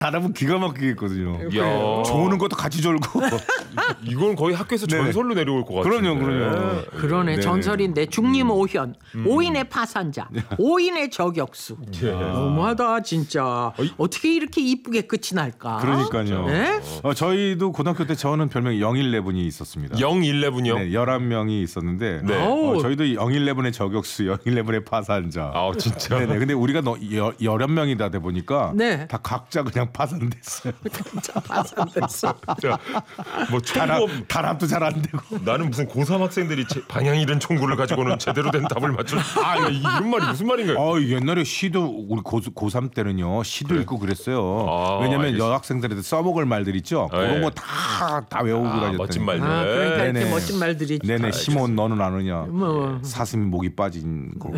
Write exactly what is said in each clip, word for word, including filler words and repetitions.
달아보면 기가 막히게 있거든요. 야. 조는 것도 같이 졸고. 이건 거의 학교에서 네. 전설로 내려올 것 같아요. 그럼요, 그럼요. 그러네. 네네. 전설인데 중림 오현, 음. 오인의 파산자, 오인의 저격수. 예. 너무하다 진짜. 어떻게 이렇게 이쁘게 끝이 날까? 그러니까요. 네? 어, 저희도 고등학교 때 저는 별명이 영일레븐이 있었습니다. 영일레븐이요? 네, 열한 명이 있었는데 네. 어, 저희도 영일레븐의 저격수, 영일레븐의 파산자. 아 진짜. 네네. 근데 우리가 너, 여, 열한 명이다 돼 보니까 네. 다 각자 그냥 파산됐어요. 파산됐어. 뭐 단합, 총구 단합도 잘 안 되고. 나는 무슨 고삼 학생들이 제, 방향 잃은 총구를 가지고는 제대로 된 답을 맞출. 아 이런 말이 무슨 말인가요? 어, 옛날에 시도 우리 고, 고삼 때는요 시도 그래? 읽고 그랬어요. 아, 왜냐면 알겠습니다. 여학생들한테 써먹을 말들 있죠. 네. 그런 거 다 다 외우고 아, 다녔더니. 멋진 말들. 아, 그러니까 이렇게 네네. 멋진 말들이. 네네. 시몬 너는 아느냐. 뭐. 사슴이 목이 빠진 거고.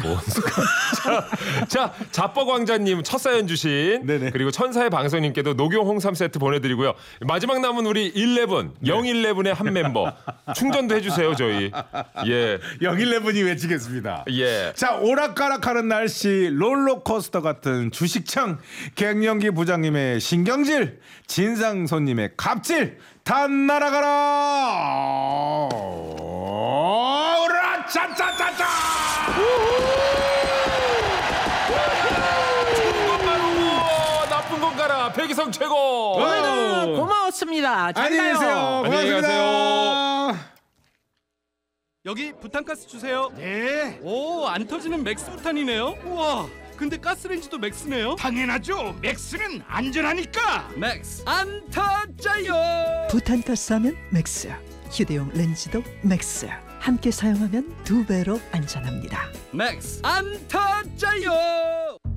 자, 자뻑왕자님 첫 사연 주신 네네. 그리고 천사의 방송님께도 녹용 홍삼 세트 보내드리고요. 마지막 남은 우리 일레븐, 영일레븐의 한 멤버 충전도 해주세요 저희. 예, 영일레븐이 외치겠습니다. 예. 자, 오락가락하는 날씨 롤러코스터 같은 주식창 갱년기 부장님의 신경질 진상 손님의 갑질 다 날아가라. 오라 차차차차. 좋은 건 말고 나쁜 건 가라. 백이성 최고. 오늘도 고마웠습니다. 잘 안녕히 계세요. 가요. 안녕히 고맙습니다. 여기 부탄가스 주세요. 네. 오, 안 터지는 맥스 부탄이네요. 우와. 근데 가스레인지도 맥스네요. 당연하죠. 맥스는 안전하니까. 맥스 안 터져요. 부탄가스 하면 맥스, 휴대용 렌즈도 맥스. 함께 사용하면 두 배로 안전합니다. 맥스 안 터져요.